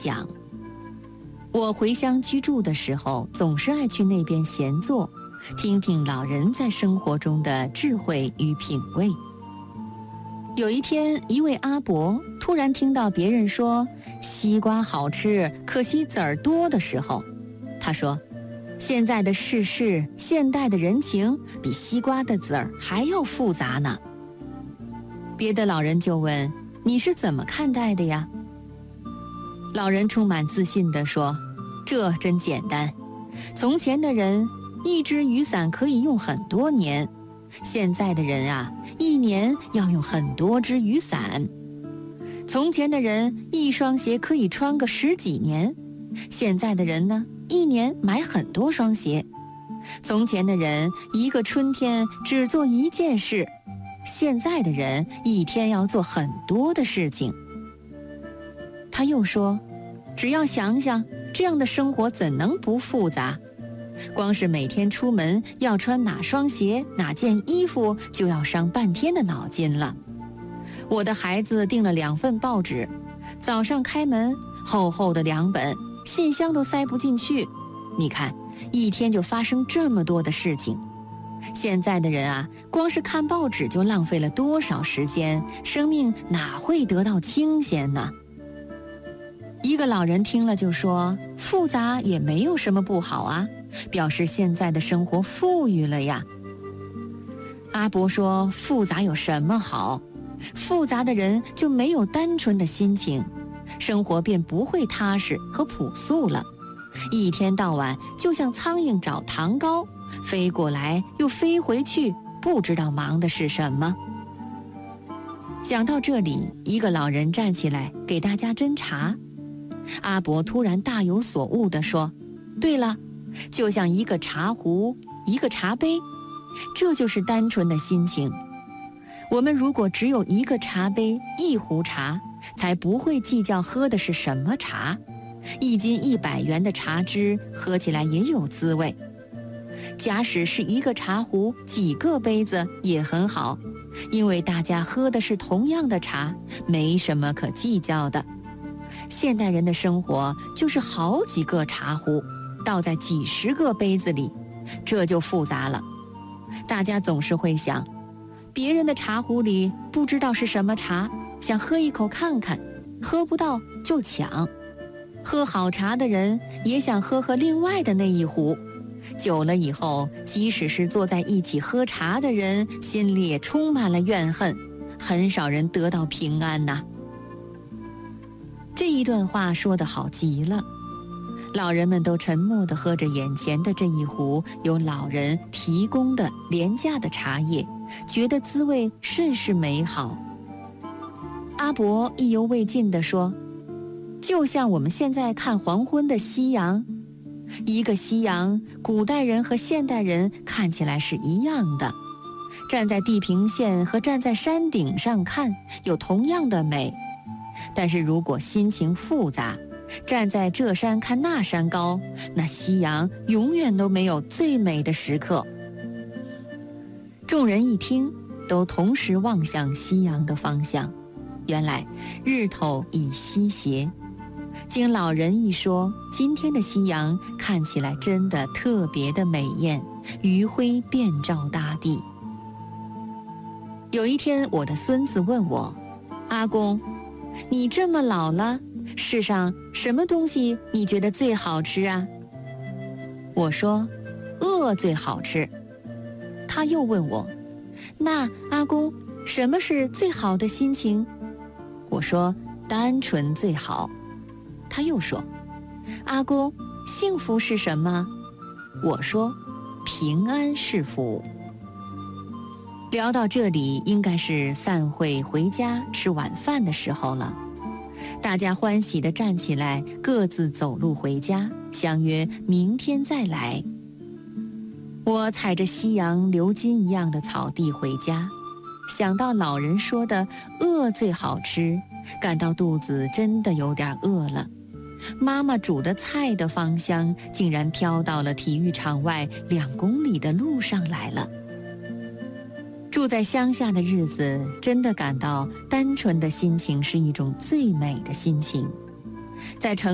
讲。我回乡居住的时候，总是爱去那边闲坐，听听老人在生活中的智慧与品味。有一天，一位阿伯突然听到别人说西瓜好吃，可惜籽儿多的时候，他说，现在的世事，现代的人情比西瓜的籽儿还要复杂呢。别的老人就问，你是怎么看待的呀？老人充满自信地说，这真简单，从前的人一只雨伞可以用很多年，现在的人啊，一年要用很多只雨伞。从前的人一双鞋可以穿个10几年，现在的人呢，一年买很多双鞋。从前的人一个春天只做一件事，现在的人一天要做很多的事情。他又说，只要想想，这样的生活怎能不复杂？光是每天出门要穿哪双鞋、哪件衣服，就要伤半天的脑筋了。我的孩子订了2份报纸，早上开门，厚厚的2本，信箱都塞不进去。你看，一天就发生这么多的事情。现在的人啊，光是看报纸就浪费了多少时间，生命哪会得到清闲呢？一个老人听了就说，复杂也没有什么不好啊，表示现在的生活富裕了呀。阿伯说，复杂有什么好？复杂的人就没有单纯的心情，生活便不会踏实和朴素了。一天到晚就像苍蝇找糖糕，飞过来又飞回去，不知道忙的是什么。讲到这里，一个老人站起来给大家斟茶。阿伯突然大有所悟地说，对了，就像一个茶壶，一个茶杯，这就是单纯的心情。我们如果只有一个茶杯，一壶茶，才不会计较喝的是什么茶。1斤100元的茶汁喝起来也有滋味。假使是一个茶壶，几个杯子也很好，因为大家喝的是同样的茶，没什么可计较的。现代人的生活就是好几个茶壶倒在几十个杯子里，这就复杂了。大家总是会想，别人的茶壶里不知道是什么茶，想喝一口看看，喝不到就抢。喝好茶的人也想喝另外的那一壶，久了以后，即使是坐在一起喝茶的人，心里也充满了怨恨，很少人得到平安呐。这一段话说得好极了，老人们都沉默地喝着眼前的这一壶由老人提供的廉价的茶叶，觉得滋味甚是美好。阿伯意犹未尽地说，就像我们现在看黄昏的夕阳，一个夕阳，古代人和现代人看起来是一样的，站在地平线和站在山顶上看有同样的美。但是如果心情复杂，站在这山看那山高，那夕阳永远都没有最美的时刻。众人一听，都同时望向夕阳的方向，原来日头已西斜。经老人一说，今天的夕阳看起来真的特别的美艳，余晖遍照大地。有一天，我的孙子问我，阿公，你这么老了，世上什么东西你觉得最好吃啊？我说，饿最好吃。他又问我，那阿公，什么是最好的心情？我说，单纯最好。他又说，阿公，幸福是什么？我说，平安是福。聊到这里，应该是散会回家吃晚饭的时候了。大家欢喜地站起来，各自走路回家，相约明天再来。我踩着夕阳流金一样的草地回家，想到老人说的饿最好吃，感到肚子真的有点饿了。妈妈煮的菜的芳香竟然飘到了体育场外2公里的路上来了。住在乡下的日子，真的感到单纯的心情是一种最美的心情。在城